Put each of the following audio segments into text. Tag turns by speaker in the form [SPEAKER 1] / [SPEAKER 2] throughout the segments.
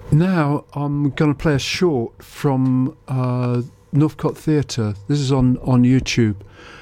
[SPEAKER 1] Now I'm going to play a short from Northcote Theatre. This is on YouTube.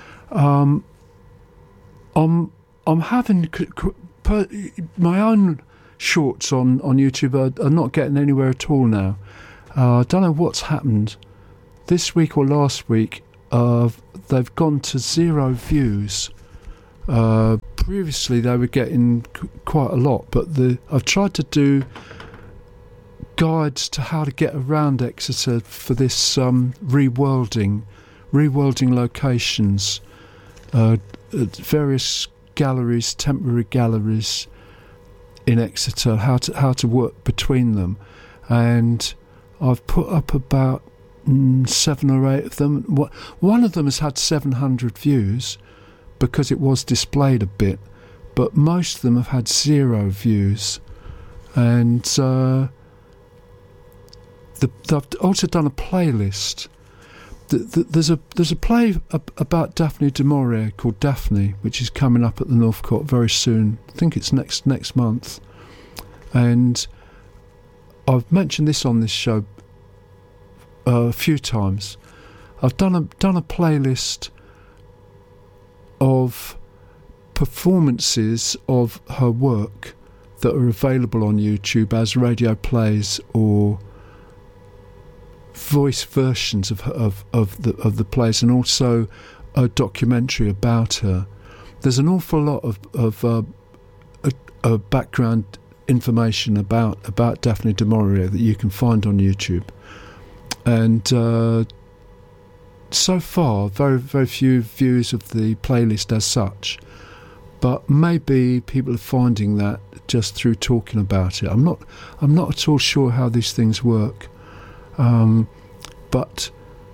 [SPEAKER 1] I'm having my own shorts on YouTube are not getting anywhere at all now. I don't know what's happened. This week or last week, they've gone to 0 views. Previously they were getting quite a lot, but I've tried to do guides to how to get around Exeter for this reworlding locations, various galleries, temporary galleries in Exeter, how to work between them, and I've put up about 7 or 8 of them. One of them has had 700 views because it was displayed a bit, but most of them have had 0 views. And I've also done a playlist. There's a play about Daphne du Maurier called Daphne, which is coming up at the Northcote very soon. I think it's next month. And I've mentioned this on this show a few times. I've done a playlist of performances of her work that are available on YouTube as radio plays or voice versions of the plays, and also a documentary about her. There's an awful lot of background information about Daphne du Maurier that you can find on YouTube, and so far very very few views of the playlist as such, but maybe people are finding that just through talking about it. I'm not at all sure how these things work. But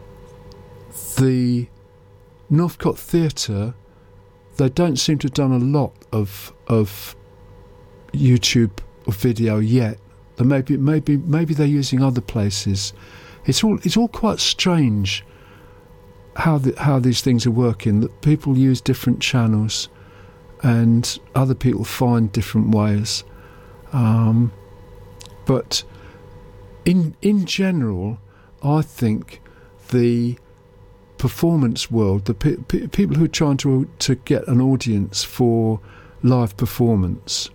[SPEAKER 1] the Northcote Theatre, they don't seem to have done a lot of YouTube or video yet. Maybe they're using other places. It's all quite strange how these things are working. That people use different channels, and other people find different ways. But in general, I think the performance world, the people who are trying to get an audience for live performance,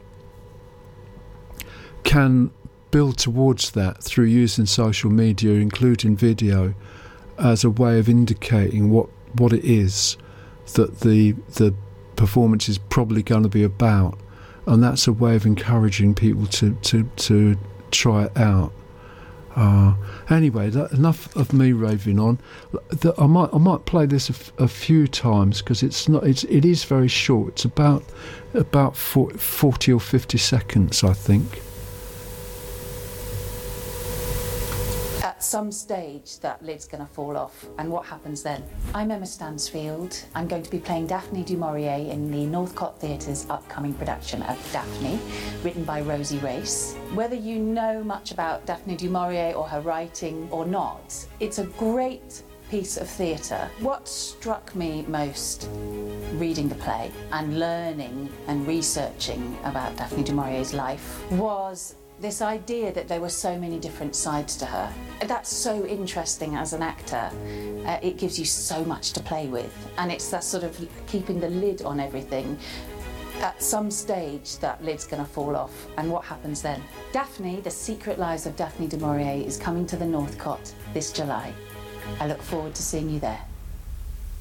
[SPEAKER 1] can build towards that through using social media, including video, as a way of indicating what it is that the performance is probably going to be about, and that's a way of encouraging people to try it out. Anyway, enough of me raving on. I might play this a few times because it is very short. It's about 40 or 50 seconds, I think.
[SPEAKER 2] At some stage, that lid's going to fall off, and what happens then? I'm Emma Stansfield. I'm going to be playing Daphne du Maurier in the Northcote Theatre's upcoming production of Daphne, written by Rosie Race. Whether you know much about Daphne du Maurier or her writing or not, it's a great piece of theatre. What struck me most reading the play and learning and researching about Daphne du Maurier's life was this idea that there were so many different sides to her. That's so interesting as an actor. It gives you so much to play with, and it's that sort of keeping the lid on everything. At some stage, that lid's going to fall off, and what happens then? Daphne, The Secret Lives of Daphne du Maurier is coming to the Northcote this July. I look forward to seeing you there.